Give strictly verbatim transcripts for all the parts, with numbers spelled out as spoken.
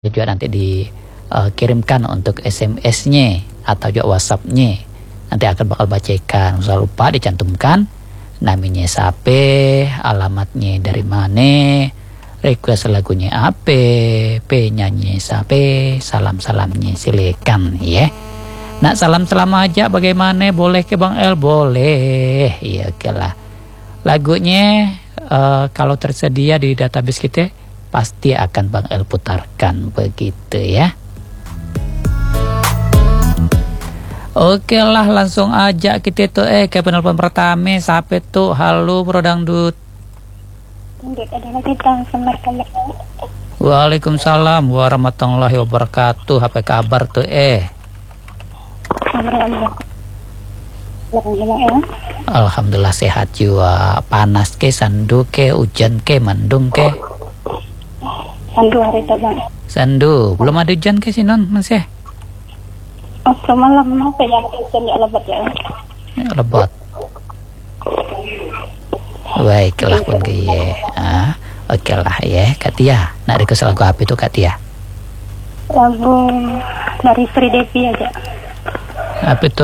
juga nanti dikirimkan uh, untuk S M S-nya atau juga WhatsApp-nya. Nanti akan bakal bacakan. Jangan lupa dicantumkan namanya siapa, alamatnya dari mana, request lagunya apa, penyanyi siapa, salam-salamnya silakan ya. Nak salam-salam aja bagaimana? Boleh ke Bang El? Boleh. Iya, oke lah. Lagunya uh, kalau tersedia di database kita pasti akan Bang El putarkan begitu ya. Oke lah, langsung aja kita tuh eh ke penelpon pertama. Siapa tuh? Halo Bro Dangdut. Waalaikumsalam warahmatullahi wabarakatuh. Apa kabar tuh eh? Alhamdulillah sehat juga. Panas ke, sandu ke, hujan ke, mendung ke? Sandu hari itu Bang. Sandu, belum ada hujan ke sini non masih? Oh semalam apa ya hujan ya lebat ya? Lebat. Baiklah pun ke ye. Ah, oke lah ya, Katia. Nak request lagu apa itu Katia? Lagu dari Sri Devi aja. Apa itu?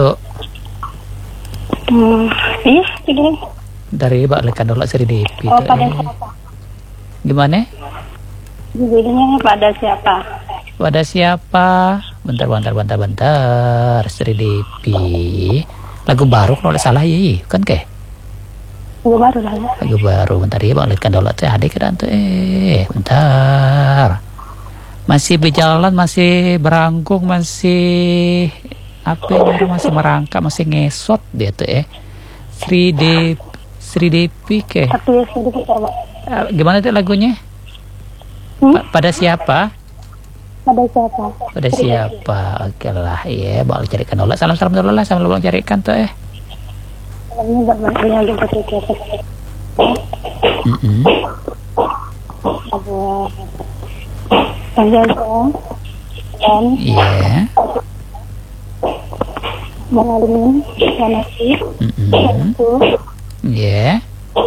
Hmm, iya, ini. Dari Mbak Lekan Dolak Sri Devi. Oh, pada siapa? Gimana? Judulnya pada siapa? Pada siapa? Bentar, bentar, bentar, bentar. Sri Devi. Lagu baru kalau tidak salah ya, kan ke? Lagu baru lah ya. Lagu baru. Bentar ya, Mbak Lekan Dolak teh adik kan tuh eh. Bentar. Masih berjalan, masih berangkung, masih apa yang masih merangkak, masih ngesot dia tuh eh. Sri Devi, Sri Devi ke? Tapi sedikit coba. Gimana tuh lagunya? Hmm? Pada siapa? Pada siapa? Pada siapa? Oke lah ya, bakal carikan dulu. Salam-salam dulu lah, sambil bakal carikan tuh eh. Ini buat bantunya juga sedikit. Mm-mm. Lagu Panjang dan Iya. Mengalami Wanasi. Itu. Iya.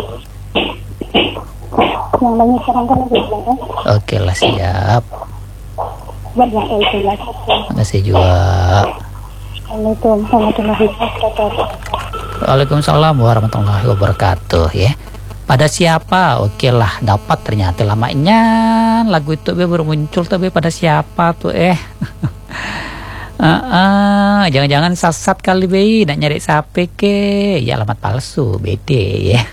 Yang banyak sekarang kan lagi ya. Oke lah, siap. Buat yang itu lah. Makasih juga. Assalamualaikum warahmatullahi wabarakatuh. Waalaikumsalam warahmatullahi wabarakatuh ya. Pada siapa? Oke lah, dapat ternyata lamanya lagu itu be baru muncul tuh be. Pada siapa tuh eh. uh, uh, jangan-jangan sasat kali be, nak nyari siapa ke? Ya alamat palsu, bede ya.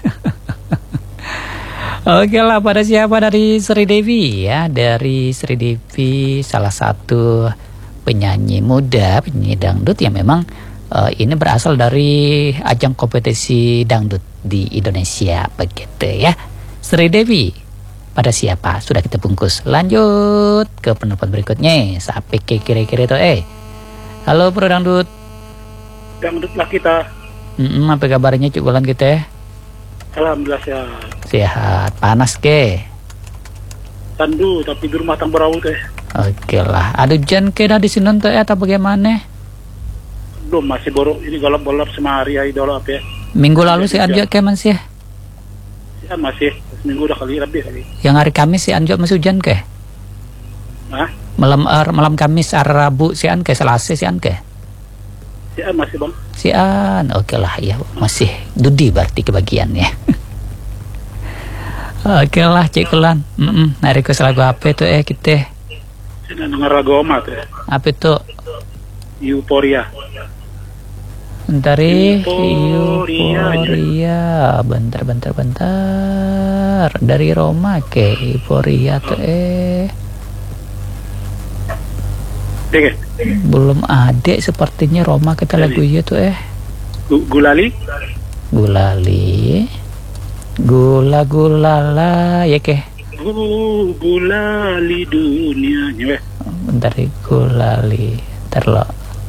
Oke lah, pada siapa dari Sri Devi ya, dari Sri Devi, salah satu penyanyi muda, penyanyi dangdut yang memang uh, ini berasal dari ajang kompetisi dangdut di Indonesia begitu ya. Sri Devi, pada siapa? Sudah kita bungkus. Lanjut ke penelpon berikutnya. Sampai ke kira-kira itu eh. Halo Bro Dangdut. Dangdutlah kita. Mm-mm, apa kabarnya Cuk Bulan kita? Alhamdulillah sehat. Sehat. Panas ke? Tandu tapi di rumah tang berau teh. Oke lah. Ada hujan ke dah di sini tuh ya atau bagaimana? Belum, masih borok ini golap-golap semari ai dolo apa ya. Minggu lalu si Anjo ke masih? Ya masih seminggu udah kali lebih kali. Yang hari Kamis si Anjo masih hujan ke? Hah? Malam er, malam Kamis, hari Rabu si An ke, Selasa si An ke? Si An masih bang. Si An, oke lah ya, masih Dudi berarti kebagiannya. Oke lah Cik Kulan. Mm-mm. Nah request lagu apa itu eh kita? Saya dengar lagu Oma teh. Apa itu? Euphoria. Dari Euphoria. Euphoria. Bentar, bentar, bentar. Dari Roma ke Euphoria tuh eh. Dek. Belum ada sepertinya Roma kita lagu iya tuh eh. Gulali. Gulali. Gula gulala ya ke. Gulali dunia nyewe. Bentar gulali. Bentar lo.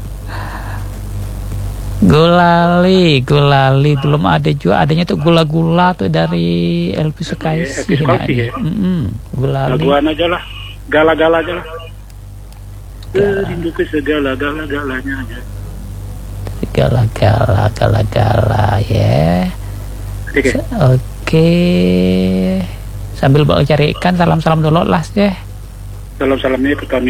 Gulali, gulali belum ada juga, adanya tuh gula-gula tuh dari Elvi Sukaisi. Nah, ya. Gulali. Laguan aja lah. Gala-gala aja lah. Rindu ke segala-gala-galanya aja. Gala-gala, gala-gala ya. Oke. Oke. Sambil bawa cari ikan, salam-salam dulu lah deh. Salam-salamnya petani.